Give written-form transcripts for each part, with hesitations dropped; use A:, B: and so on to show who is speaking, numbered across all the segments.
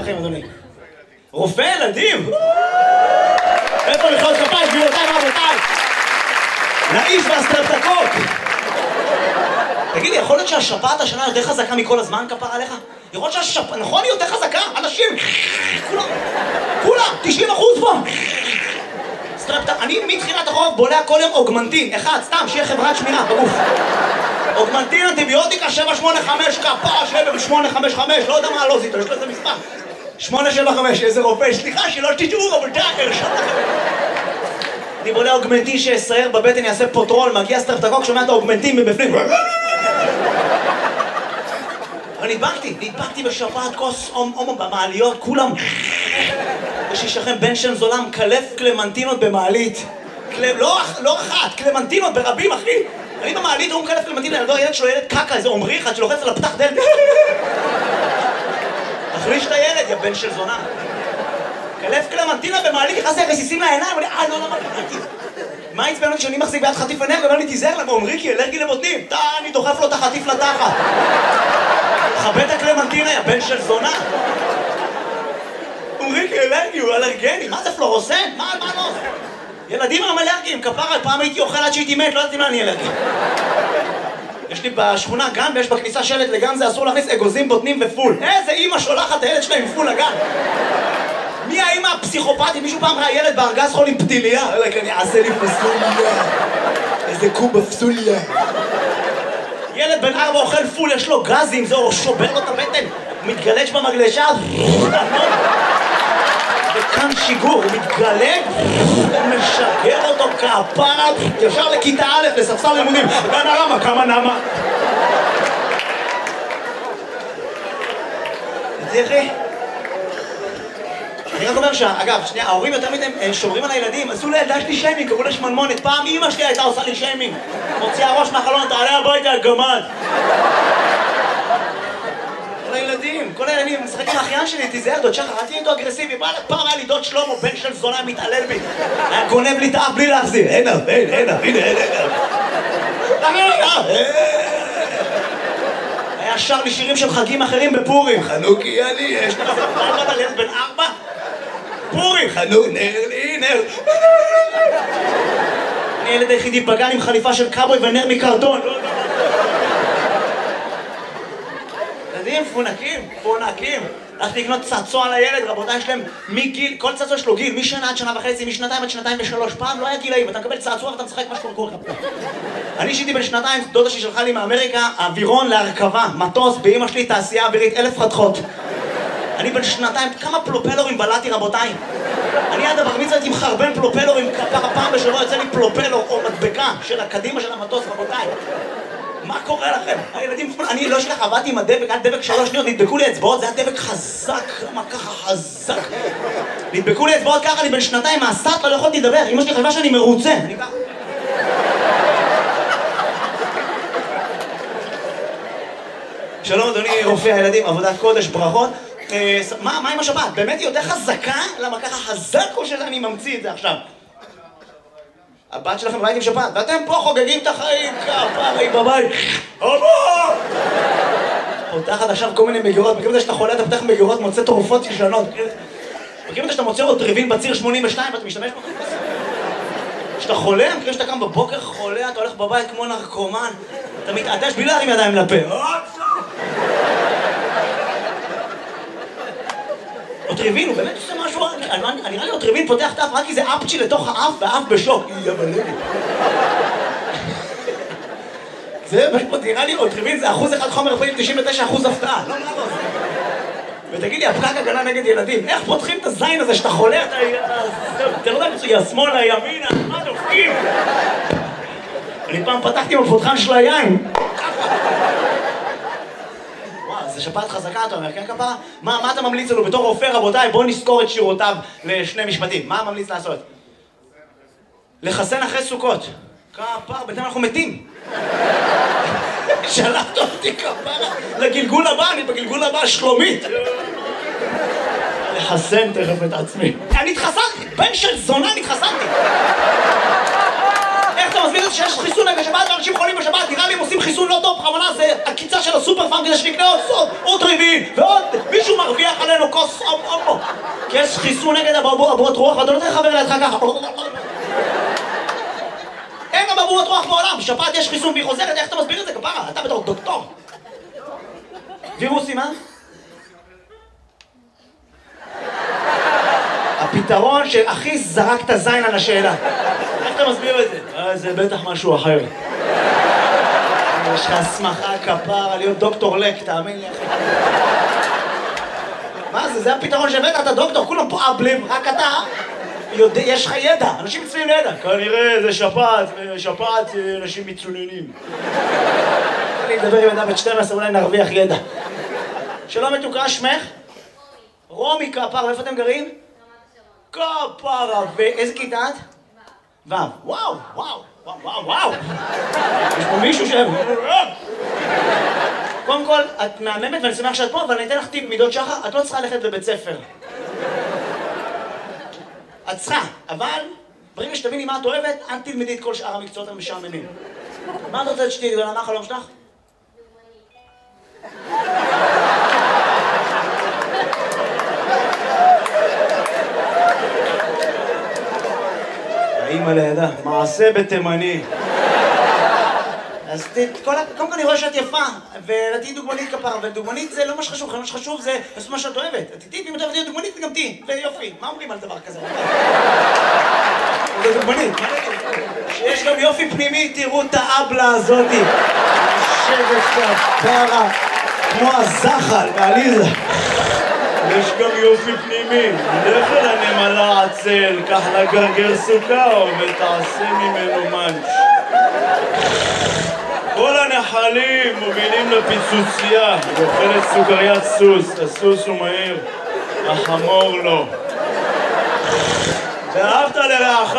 A: בכם, אדוני? רופא ילדים? איפה מחיאות כפיים, גבירותיי ורבותיי? לאיש והסטרפטוקוק! תגיד לי, יכול להיות שהשפעת השנה יותר חזקה מכל הזמן, כפר עליך? יכול להיות שהשפעת, נכון, היא יותר חזקה? אנשים, כולם, 90% פה! אני מתחילת החורף בולע כל יום אוגמנטין, אחד, סתם, שיהיה חברת שמירה בגוף. אוגמנטין, אנטיביוטיקה, 785, כפרה, 755, לא יודע מה הלוזית, יש לזה מספר. 875, איזה רופא, סליחה שלא תשאו, אבל הרשם לכם. אני בולע אוגמנטין שיסייר בבטן, יעשה פוטרול, מגיע סטרפטוקוק, שומע את האוגמנטין מבפנים. אבל נדבקתי בשפעת כוס הומו במעליות, כולם. יש אישכם בן שם זולם, קלף קלמנטינות במעלית. לא אחת, קלמנטינות ברבים, אחי. אני במעלית, הוא מקלף קלמנטינות, ילד שלו ילד קקה, איזה עומרי אחד שלוחץ על הפתח דלת. תחליש את הילד, יא בן של זונה. קלף קלמנטינה במעלית, נכנס לי רסיסים לעיניים, לא, מה עצבן אותי שאני מחזיק ביד חטיף אנרגיה, ואני תיזהר למה, עומרי כי אלרגי לבוטנים. אני דוחף לו את החטיף לתחת. תכבד את הקלמנטינה, יא בן של זונה. עומרי כי אלרגי, הוא אלרגני, מה זה פלורוסן? מה לא? ילדים הם אלרגיים, כפרה, פעם הייתי אוכל עד שהייתי מת, לא ידעתי מה אני אלרגי. יש לי בשכונה גן ויש בכניסה שלט לגן זה אסור להכניס אגוזים, בוטנים ופול. איזה אימא שולחת את הילד שלה עם פול לגן? מי האימא הפסיכופתית? מישהו פעם ראה ילד בארגז חול עם פתיליה? אלא כי אני אעשה לי פסוליה. איזה קובה פסוליה. ילד בן 4 אוכל פול, יש לו גזים, זהו, שובר לו את הבטן. הוא מתגלש במגלשה. וכאן שיגור, הוא מתגלג, משגר אותו כפרה, ישר לכיתה א' לספסל לימודים. גן הרמה, כמה נמה. תראי. אני רק אומר אגב, שנייה, ההורים יותר מדי שומרים על הילדים, עשו לילדה שלי שיימינג, קראו לה שמנמונת. פעם אמא שלי הייתה עושה לי שיימינג. מוציאה ראש מהחלון, תעלה הביתה, הגמד. כל הילדים, משחק עם האחיין שלי, תיזהר, דוד שחר, אל תהיה איתו אגרסיבי. פעם היה לי דוד שלמה, בן של זונה, מתעלל בי. היה גונב לי את האף בלי להחזיר. הנה, היה שר לי שירים של חגים אחרים בפורים. חנוכי יאלי, יש לך פעם על ילד בן 4? פורים, חנוך, נר לי, נר. אני ילד היחידי בגן עם חליפה של קאבוי ונר מקרטון. ילדים פונקים. הלכתי לקנות צעצוע לילד, רבותיי, יש להם מגיל, כל צעצוע יש לו גיל, משנה עד שנה וחצי, משנתיים עד שנתיים ושלוש. פעם לא היה גילאים, אתה מקבל צעצוע ואתה משחק מה שקורה לך. אני שיתי בן שנתיים, דודה שלי שלחה לי מאמריקה, אווירון להרכבה, מטוס, באמא שלי תעשייה אווירית, 1000 חתכות. אני בן שנתיים, כמה פלופלורים בלעתי, רבותיי. אני עד הבר מצווה הייתי מחרבן פלופלורים, פעם בשבוע יוצא לי פלופלור או מדבקה של הקדימה של המטוס, רבותיי. מה קורה לכם? הילדים, אני לא שלך, עבדתי עם הדבק, היה דבק 3 שניות, נדבקו לי אצבעות, זה היה דבק חזק, מה ככה חזק? נדבקו לי אצבעות ככה, אני בן שנתיים מהסטלה, לא יכולתי לדבר, אמא שלי חשבה שאני מרוצה. אני ככה. שלום אדוני רופא הילדים, עבודת קודש, ברכות. מה עם השבת? באמת היא יותר חזקה? למה ככה חזק או שאני ממציא את זה עכשיו? הבת שלכם בבית עם שפעת, ואתם פה חוגגים את החיים, כפרי בבית. אבא! פותחת עכשיו כל מיני מגירות, מכירים את זה שאתה חולה, אתה פותח מגירות, מוצא תרופות ישנות. מכירים את זה שאתה מוצא רוטריבין בציר 82 ואתה משתמש בו? כשאתה חולה, מכירים שאתה קם בבוקר חולה, אתה הולך בבית כמו נרקומן, אתה מתעטש בלי להרים ידיים לפה. רוטריבין הוא באמת עושה משהו, נראה לי רוטריבין פותח את האף רק כי זה אפצ'י לתוך האף והאף בשוק. זה משהו, נראה לי רוטריבין זה 1% חומר רפואי, 99% הפתעה. לא, מה לא זה? ותגיד לי, הפקק הגנה נגד ילדים, איך פותחים את הזין הזה שאתה חולה, אתה לא יודע מצוי, השמאל, הימינה, מה דופקים? אני פעם פתחתי בפותחן של היין. זה שפעת חזקה, אתה אומר, כן כפרה? מה אתה ממליץ לנו בתור רופא, רבותיי? בואו נזכור את שירותיו לשני משפטים. מה ממליץ לעשות? לחסן אחרי סוכות. כפרה, בינתיים אנחנו מתים. שלחת אותי כפרה לגלגול הבא, אני בגלגול הבא שלומית. לחסן תכף את עצמי. אני התחסנתי, בן של זונה התחסנתי. איך אתה מסביר את זה שיש חיסון נגד שבת ואנשים חולים בשבת? נראה לי הם עושים חיסון לא טוב, בכוונה זה הקיצה של הסופר פארם כדי שנקנה עוד ריבים ועוד מישהו מרוויח עלינו כוס אובו. כי יש חיסון נגד אבעבועות רוח, ואתה לא תראה חבר לידך ככה. אין אבעבועות רוח בעולם, שפעת יש חיסון והיא חוזרת, איך אתה מסביר את זה כפרה? אתה בתור דוקטור. וירוסים, מה? הפתרון שהכי זרק את הזין על השאלה. איך אתה מסביר את זה? זה בטח משהו אחר. יש לך הסמכה כפרה להיות דוקטור לק, תאמין לי אחי. מה זה? זה הפתרון שהבאת, אתה דוקטור, כולם פה אבלים, רק אתה יודע, יש לך ידע, אנשים מצויים לידע. כנראה זה שפעת אנשים מצוננים. אני אדבר עם ידע בת 12, אולי נרוויח ידע. שלום מתוקה, שמך? רומי כפרה, איפה אתם גרים? כפרה, ואיזה כיתה את? ו'. וואו, וואו, וואו, וואו. יש פה מישהו ש... קודם כל, את מהממת ואני שמח שאת פה, אבל אני אתן לך טיפ מידות שחר, את לא צריכה ללכת לבית ספר. את צריכה, אבל ברגע שתביני מה את אוהבת, אל תלמדי את כל שאר המקצועות המשעממים. מה את רוצה שתהיי גדולה? מה החלום שלך? האמא לידה, מעשה בתימני. אז קודם כל אני רואה שאת יפה, ותהיי דוגמנית כפרה, ודוגמנית זה לא מה שחשוב, מה שחשוב זה לעשות מה שאת אוהבת. תהיי, ואם את אוהבת להיות דוגמנית, גם תהיי, ויופי. מה אומרים על דבר כזה? זה דוגמנית. שיש גם יופי פנימי, תראו את האבלה הזאתי. יושבת כפרה, כמו הזחל בעליזה. יש גם יופי פנימי, לך אל הנמלה עצל, קח לה גרגר סוכר ותעשה ממנו מנש. כל הנחלים מובילים לפיצוצייה, היא אוכלת סוכריית סוס, הסוס הוא מהיר, החמור לא. ואהבת לרעך,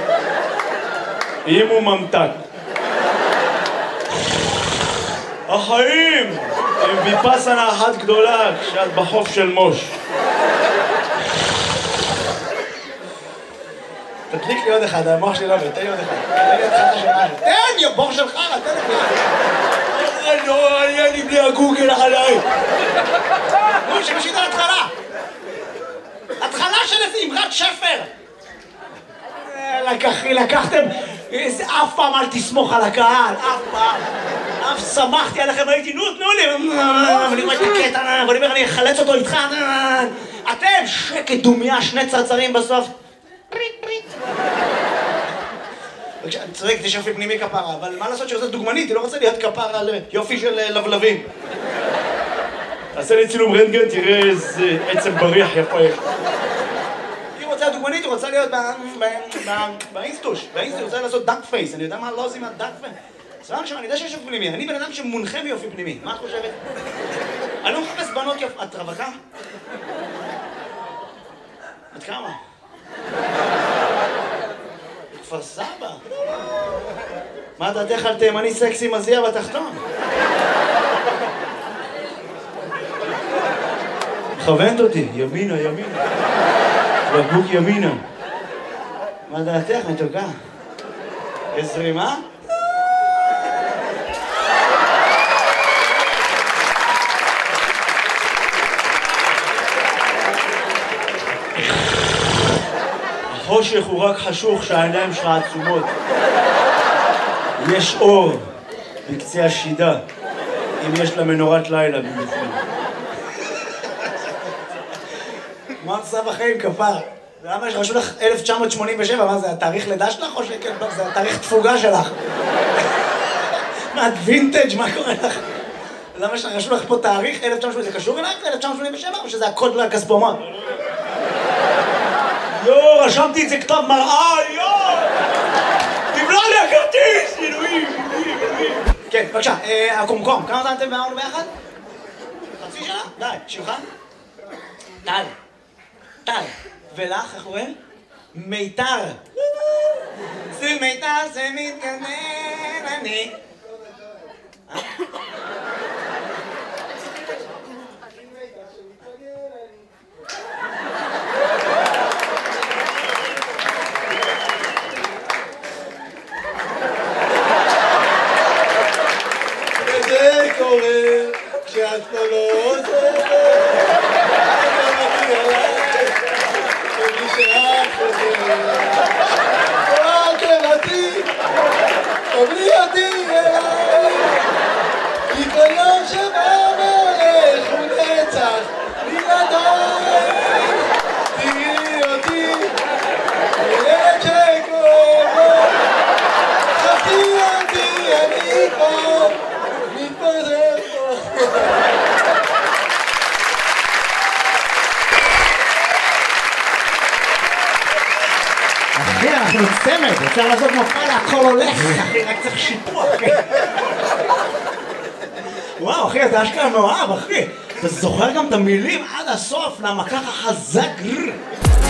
A: אם הוא ממתק. החיים הם ויפאסנה אחת גדולה כשאת בחוף של מוש. תדליק לי עוד אחד, המוח שלי לא עובד, תן לי עוד אחד. תן לי, הבור שלך, תן לי. לא, היה לי בלי הגוגל עליי. נו, שמשית על התחלה. התחלה של איזה אמרת שפר. לקחתם, אף פעם אל תסמוך על הקהל, אף פעם. אף שמחתי עליכם, הייתי, נו, תנו לי. ואני רואה את הקטע, ואני אומר, אני אחלץ אותו איתך. אתם, שקט דומיה, שני צרצרים בסוף. אני צודק, יש יופי פנימי כפרה, אבל מה לעשות שרוצה דוגמנית? היא לא רוצה להיות כפרה על יופי של לבלבים. תעשה לי צילום רנטגן, תראה איזה עצם בריח יפה יש. היא רוצה דוגמנית, היא רוצה להיות באינסטוש. באינסטוש, היא רוצה לעשות דאק פייס. אני יודע מה לא עושים מהדאק פייס. סבבה שם, אני יודע שיש יופי פנימי. אני בן אדם שמונחה מיופי פנימי. מה את חושבת? אני לא מחפש בנות יופי. את רווקה? את כמה? כפר סבא. מה דעתך על תימני סקסי מזיע בתחתון? מכוונת אותי, ימינה, ימינה. בקבוק ימינה. מה דעתך, מתוקה? יש זרימה? החושך הוא רק חשוך שהעיניים שלך עצומות. יש אור בקצה השידה, אם יש לה מנורת לילה בבפנים. מה עושה בחיים כפר? למה שרשו לך 1987? מה זה, התאריך לידה שלך או שכן? זה התאריך תפוגה שלך. מה, את וינטג'? מה קורה לך? למה שרשו לך פה תאריך 1987? זה קשור אלייך ל-1987 או שזה הקוד לכספומט? יו, רשמתי את זה כתב מראה, יו! תבלע לי הכרטיס! אלוהים, אלוהים, אלוהים. כן, בבקשה, הקומקום, כמה זמן אתם ואמרנו ביחד? חצי שנה? די, שמך? טל. טל. ולך, איך קוראים? מיתר. זה מיתר, זה מתגנן, אני. וזה קורה כשאת לא עוזרת.
B: מתפזר פה.
A: אחי, אנחנו צמד, אפשר לעשות מופע להכל הולך, אחי, רק צריך שיפוע, אחי. וואו, אחי, אתה אשכרה מאוהב, אחי. אתה זוכר גם את המילים עד הסוף, למה ככה חזק.